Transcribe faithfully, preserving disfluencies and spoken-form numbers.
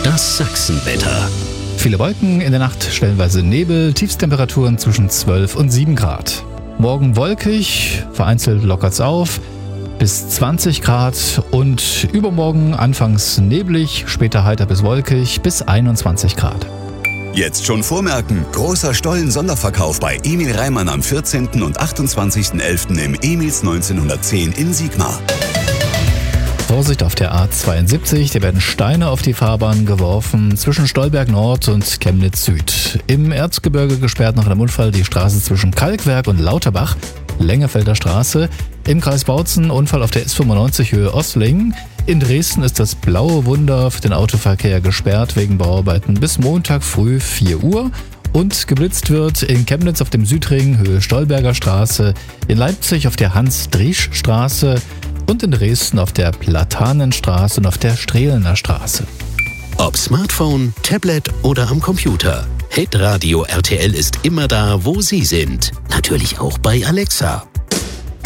Das Sachsenwetter. Viele Wolken, in der Nacht stellenweise Nebel, Tiefstemperaturen zwischen zwölf und sieben Grad. Morgen wolkig, vereinzelt lockert's auf, bis zwanzig Grad und übermorgen anfangs neblig, später heiter bis wolkig, bis einundzwanzig Grad. Jetzt schon vormerken, großer Stollen-Sonderverkauf bei Emil Reimann am vierzehnten und achtundzwanzigsten elften im Emils neunzehnhundertzehn in Sigmar. Vorsicht auf der A zweiundsiebzig, da werden Steine auf die Fahrbahn geworfen zwischen Stolberg Nord und Chemnitz Süd. Im Erzgebirge gesperrt nach einem Unfall die Straße zwischen Kalkwerk und Lauterbach, Lengefelder Straße. Im Kreis Bautzen Unfall auf der S fünfundneunzig Höhe Ossling. In Dresden ist das Blaue Wunder für den Autoverkehr gesperrt wegen Bauarbeiten bis Montag früh vier Uhr. Und geblitzt wird in Chemnitz auf dem Südring Höhe Stolberger Straße, in Leipzig auf der Hans-Driesch-Straße und in Dresden auf der Platanenstraße und auf der Strehlener Straße. Ob Smartphone, Tablet oder am Computer. Hitradio R T L ist immer da, wo Sie sind. Natürlich auch bei Alexa.